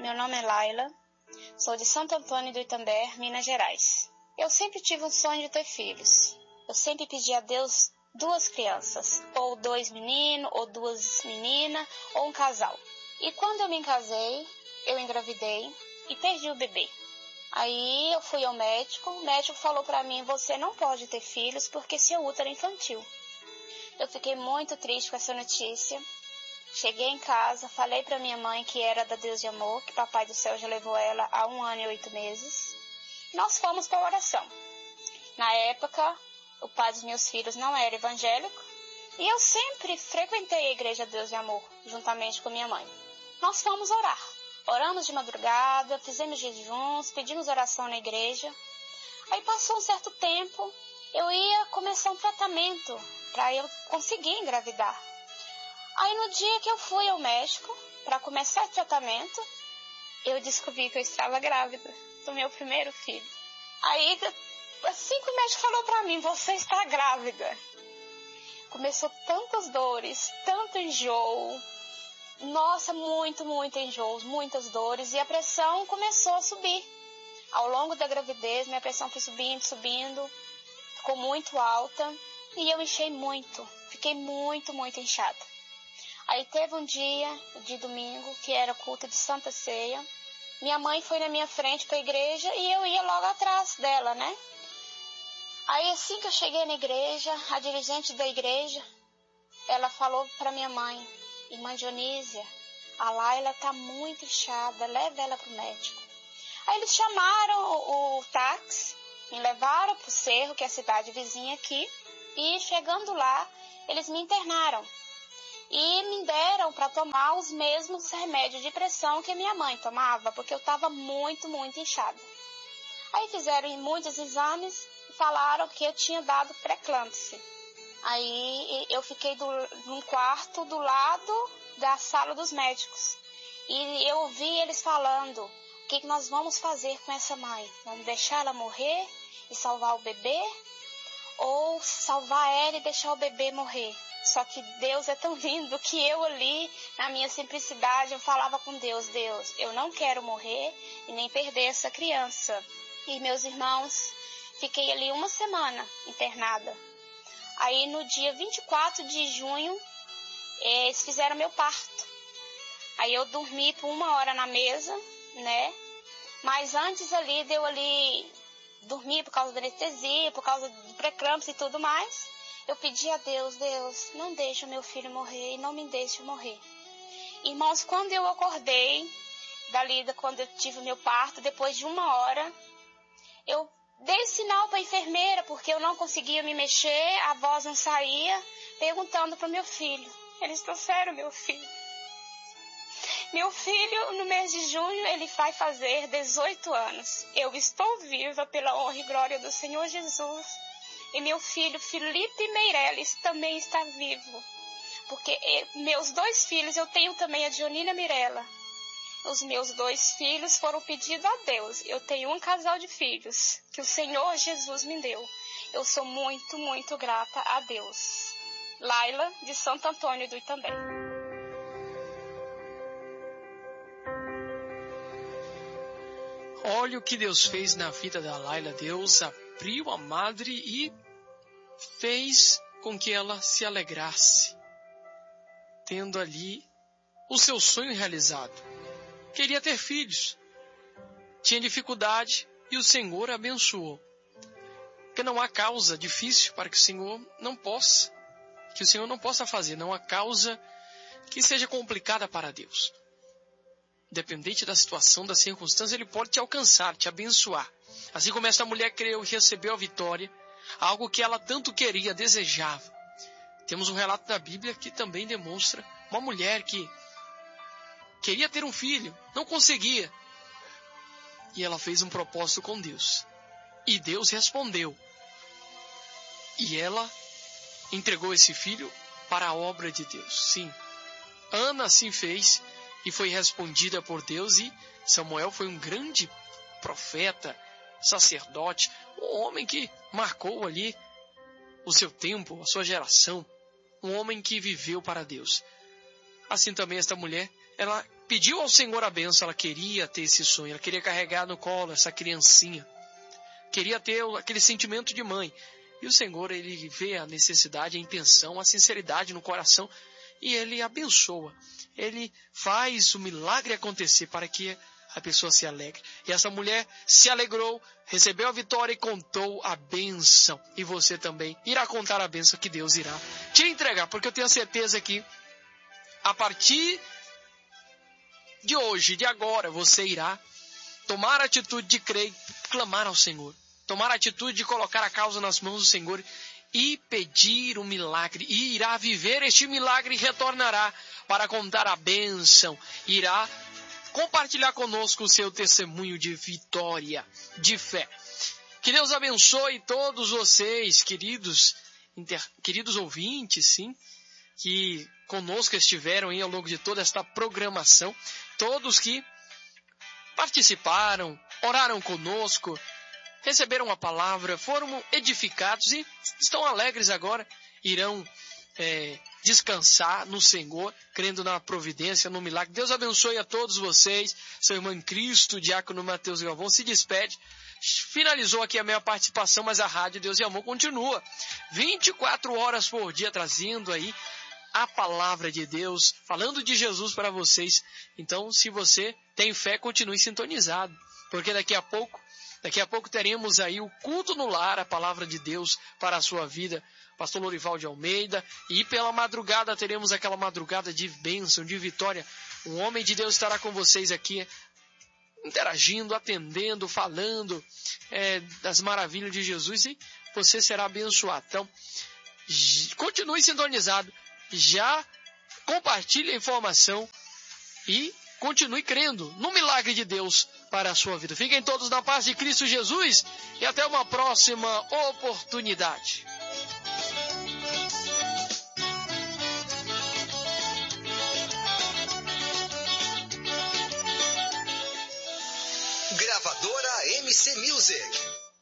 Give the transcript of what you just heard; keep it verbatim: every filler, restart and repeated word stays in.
meu nome é Laila, sou de Santo Antônio do Itambé, Minas Gerais. Eu sempre tive um sonho de ter filhos. Eu sempre pedi a Deus duas crianças, ou dois meninos, ou duas meninas, ou um casal. E quando eu me casei, eu engravidei e perdi o bebê. Aí eu fui ao médico, o médico falou para mim, você não pode ter filhos porque seu útero é infantil. Eu fiquei muito triste com essa notícia. Cheguei em casa, falei para minha mãe que era da Deus de Amor, que Papai do Céu já levou ela há um ano e oito meses. Nós fomos para a oração. Na época, o pai dos meus filhos não era evangélico e eu sempre frequentei a Igreja Deus de Amor, juntamente com minha mãe. Nós fomos orar. Oramos de madrugada, fizemos jejuns, pedimos oração na igreja. Aí passou um certo tempo, eu ia começar um tratamento para eu conseguir engravidar. Aí no dia que eu fui ao médico para começar o tratamento, eu descobri que eu estava grávida do meu primeiro filho. Aí assim que o médico falou para mim, você está grávida. Começou tantas dores, tanto enjoo. Nossa, muito, muito enjoos, muitas dores. E a pressão começou a subir. Ao longo da gravidez, minha pressão foi subindo, subindo. Ficou muito alta. E eu inchei muito. Fiquei muito, muito inchada. Aí teve um dia, de domingo, que era culto de Santa Ceia. Minha mãe foi na minha frente para a igreja e eu ia logo atrás dela, né? Aí assim que eu cheguei na igreja, a dirigente da igreja, ela falou para minha mãe, irmã Dionísia, a Laila está muito inchada, leva ela para o médico. Aí eles chamaram o, o táxi, me levaram para o Cerro, que é a cidade vizinha aqui, e chegando lá, eles me internaram. E me deram para tomar os mesmos remédios de pressão que a minha mãe tomava, porque eu estava muito, muito inchada. Aí fizeram muitos exames e falaram que eu tinha dado pré-eclâmpsia. Aí eu fiquei do, num quarto do lado da sala dos médicos. E eu ouvi eles falando, o que, que nós vamos fazer com essa mãe? Vamos deixar ela morrer e salvar o bebê? Ou salvar ela e deixar o bebê morrer? Só que Deus é tão lindo que eu ali, na minha simplicidade, eu falava com Deus, Deus, eu não quero morrer e nem perder essa criança. E meus irmãos, fiquei ali uma semana internada. Aí no dia vinte e quatro de junho, eles fizeram meu parto. Aí eu dormi por uma hora na mesa, né? Mas antes ali, deu ali, dormi por causa da anestesia, por causa do pré-eclâmpsia e tudo mais. Eu pedi a Deus, Deus, não deixe o meu filho morrer e não me deixe morrer. Irmãos, quando eu acordei, dali, quando eu tive o meu parto, depois de uma hora, eu dei sinal para a enfermeira, porque eu não conseguia me mexer, a voz não saía, perguntando para o meu filho. Eles trouxeram meu filho. Meu filho, no mês de junho, ele vai fazer dezoito anos. Eu estou viva pela honra e glória do Senhor Jesus. E meu filho, Felipe Meireles, também está vivo. Porque meus dois filhos, eu tenho também a Dionina Mirella. Os meus dois filhos foram pedidos a Deus. Eu tenho um casal de filhos que o Senhor Jesus me deu. Eu sou muito, muito grata a Deus. Laila, de Santo Antônio do Itambé. Olha o que Deus fez na vida da Laila. Deus abriu a madre e fez com que ela se alegrasse, tendo ali o seu sonho realizado. Queria ter filhos, tinha dificuldade e o Senhor abençoou. Porque não há causa difícil para que o Senhor não possa, que o Senhor não possa fazer, não há causa que seja complicada para Deus. Independente da situação, da circunstância, Ele pode te alcançar, te abençoar. Assim como esta mulher creu e recebeu a vitória, algo que ela tanto queria, desejava. Temos um relato da Bíblia que também demonstra uma mulher que queria ter um filho, não conseguia. E ela fez um propósito com Deus. E Deus respondeu. E ela entregou esse filho para a obra de Deus. Sim, Ana assim fez e foi respondida por Deus. E Samuel foi um grande profeta, sacerdote, um homem que marcou ali o seu tempo, a sua geração, um homem que viveu para Deus. Assim também esta mulher, ela pediu ao Senhor a bênção, ela queria ter esse sonho, ela queria carregar no colo essa criancinha, queria ter aquele sentimento de mãe. E o Senhor, ele vê a necessidade, a intenção, a sinceridade no coração e ele abençoa. Ele faz o milagre acontecer para que a pessoa se alegre. E essa mulher se alegrou, recebeu a vitória e contou a bênção. E você também irá contar a bênção que Deus irá te entregar, porque eu tenho certeza que a partir de hoje, de agora, você irá tomar a atitude de crer e clamar ao Senhor. Tomar a atitude de colocar a causa nas mãos do Senhor e pedir um milagre. E irá viver este milagre e retornará para contar a bênção. Irá compartilhar conosco o seu testemunho de vitória, de fé. Que Deus abençoe todos vocês, queridos, inter, queridos ouvintes, sim, que conosco estiveram aí ao longo de toda esta programação. Todos que participaram, oraram conosco, receberam a palavra, foram edificados e estão alegres agora, irão é, descansar no Senhor, crendo na providência, no milagre. Deus abençoe a todos vocês. Seu irmão em Cristo, diácono Mateus Galvão, se despede. Finalizou aqui a minha participação, mas a Rádio Deus e Amor continua vinte e quatro horas por dia, trazendo aí a palavra de Deus, falando de Jesus para vocês. Então, se você tem fé, continue sintonizado, porque daqui a pouco Daqui a pouco teremos aí o culto no lar, a palavra de Deus para a sua vida, pastor Lorival de Almeida, e pela madrugada teremos aquela madrugada de bênção, de vitória. Um homem de Deus estará com vocês aqui, interagindo, atendendo, falando é, das maravilhas de Jesus, e você será abençoado. Então, continue sintonizado, já compartilhe a informação e continue crendo no milagre de Deus para a sua vida. Fiquem todos na paz de Cristo Jesus e até uma próxima oportunidade. Gravadora M C Music.